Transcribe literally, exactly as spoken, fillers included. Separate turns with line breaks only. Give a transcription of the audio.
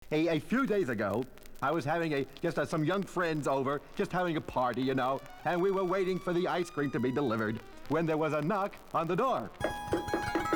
A, a few days ago, I was having a just uh, some young friends over, just having a party, you know, and we were waiting for the ice cream to be delivered when there was a knock on the door.